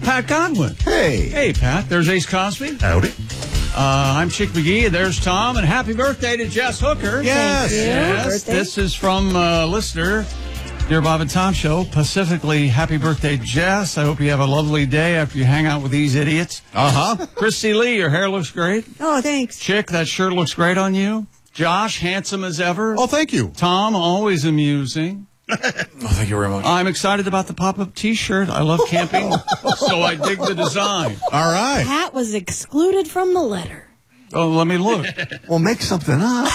Pat Godwin. Hey. Hey, Pat. There's Ace Cosby. Howdy. I'm Chick McGee. There's Tom. And happy birthday to Jess Hooker. Yes. Yes. This is from listener, Dear Bob and Tom Show. Pacifically, happy birthday, Jess. I hope you have a lovely day after you hang out with these idiots. Christy Lee, your hair looks great. Oh, thanks. Chick, that shirt looks great on you. Josh, handsome as ever. Oh, thank you. Tom, always amusing. Thank you very much. I'm excited about the pop-up T-shirt. I love camping, so I dig the design. All right. Pat was excluded from the letter. Oh, let me look. Well, make something up.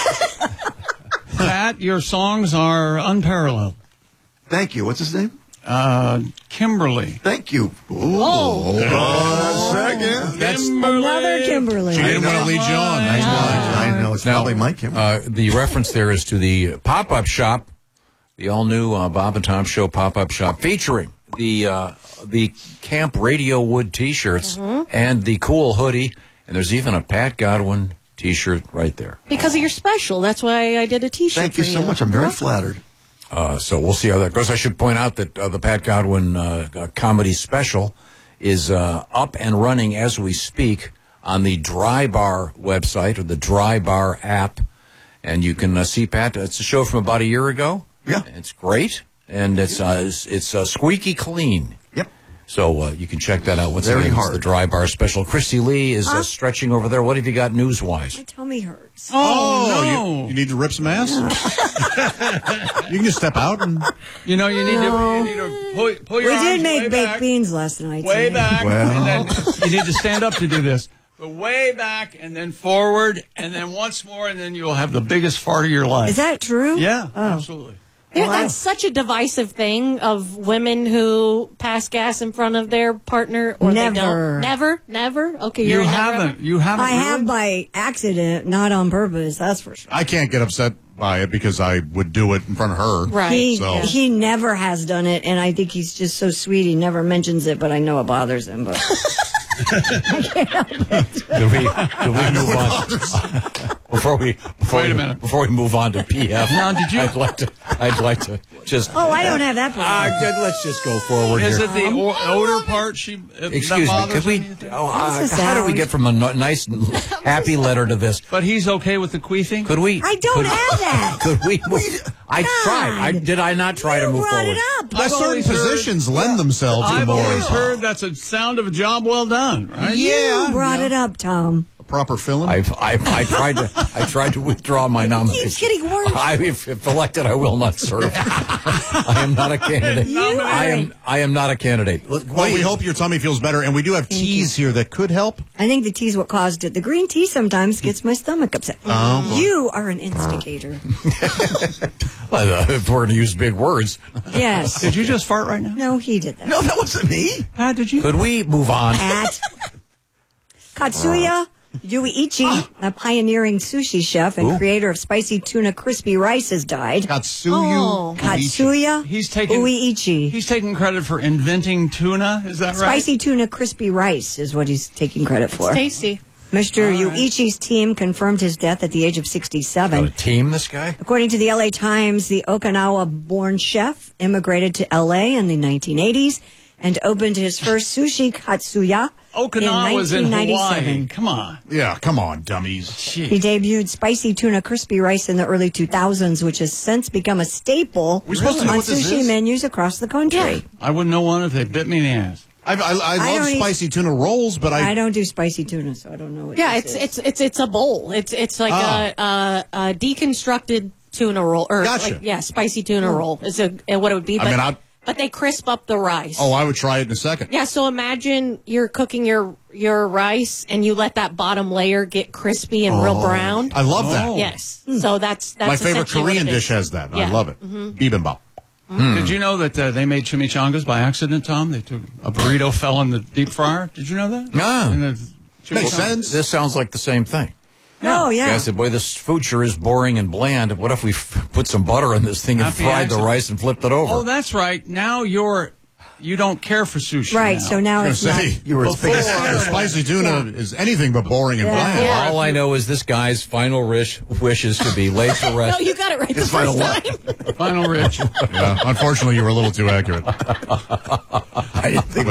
Pat, your songs are unparalleled. Thank you. What's his name? Kimberly. Thank you. Hold on a second. That's Another Kimberly. I didn't want to lead you on. I know. It's probably Mike Kimberly. The reference there is to the pop-up shop, the all-new Bob and Tom Show pop-up shop, featuring the Camp Radio Wood T-shirts and the cool hoodie, and there's even a Pat Godwin T-shirt right there. Because you're special. That's why I did a T-shirt Thank you for so much. I'm very flattered. So we'll see how that goes. I should point out that the Pat Godwin comedy special is up and running as we speak on the Dry Bar website or the Dry Bar app. And you can see Pat. It's a show from about a year ago. Yeah. It's great. And it's squeaky clean. Yep. So you can check that out. What's Very the name? It's hard. The Dry Bar special. Christy Lee is stretching over there. What have you got news-wise? My tummy hurts. Oh, no. You need to rip some ass? You can just step out and... You know, you need to pull your We arms did way make baked back, beans last night. way so- back, Well. and then you need to stand up to do this. But way back, and then forward, and then once more, and then you'll have the biggest fart of your life. Is that true? Yeah, Oh. absolutely. Yeah, that's such a divisive thing of women who pass gas in front of their partner or Never. they don't. Never? Okay, You you're haven't. You haven't. I have really? by accident, not on purpose, that's for sure. I can't get upset by it because I would do it in front of her. Right. He never has done it, and I think he's just so sweet. He never mentions it, but I know it bothers him. But Do we move on? Wait a minute. Before we move on to PF, Now, did you- I'd like to just. oh, I don't have that problem. Let's just go forward Is here. it the odor part? Excuse that me. bothers Could we? him? How What's the do we sound? get from a nice, happy letter to this? But he's okay with the queefing. Could we? I don't have that. Could we? I tried. Did I not try you to move brought forward? it up. But certain always heard- positions lend themselves to I've more always heard that's a sound of a job well done, right? You brought it up, Tom. proper filling. I tried to withdraw my nomination. Keeps getting worse. If elected, I will not serve. I am not a candidate. I am not a candidate. Well, we hope your tummy feels better, and we do have teas here that could help. I think the tea's what caused it. The green tea sometimes gets my stomach upset. You are an instigator. If we're going to use big words, Yes. Did you just fart right now? No, he did that. No, that wasn't me. Pat, did you? could we move on? At Katsuya Yuichi, a pioneering sushi chef and creator of spicy tuna crispy rice, has died. Katsuyu. Katsuya He's taking Uichi. He's taking credit for inventing tuna. Is that right? Spicy tuna crispy rice is what he's taking credit for. Tasty. Mr. Yuichi's team confirmed his death at the age of Got a 67. team, this guy? According to the LA Times, the Okinawa-born chef immigrated to LA in the 1980s and opened his first sushi Katsuya Okinawa was in Hawaii. 1997. Come on. Yeah, come on, dummies. He debuted spicy tuna crispy rice in the early 2000s, which has since become a staple We supposed to know on what this sushi is? menus across the country. I wouldn't know one if they bit me in the ass. I love don't eat- spicy tuna rolls, but I don't do spicy tuna, so I don't know what Yeah, this is. it's a bowl. It's like a deconstructed tuna roll or Gotcha. spicy tuna roll is what it would be. But, but they crisp up the rice. Oh, I would try it in a second. Yeah, so imagine you're cooking your rice and you let that bottom layer get crispy and real brown. I love that. Yes. So that's My favorite essentially what Korean it is. dish has that. I Yeah. love it. Bibimbap. Did you know that they made chimichangas by accident, Tom? They took a burrito fell in the deep fryer. Did you know that? No. And the Makes chimichangas- sense. This sounds like the same thing. Oh, yeah. I said, boy, this food sure is boring and bland. What if we put some butter in this thing and Happy fried the accident. rice and flipped it over? Oh, that's right. Now you don't care for sushi. Right, now. so now I was it's going not. to say, You were as big as your spicy tuna is anything but boring and bland. Yeah. All I know is this guy's final wish is to be laid to rest. No, you got it right the His final first what? time. Final Rich. Yeah, unfortunately, you were a little too accurate. I didn't think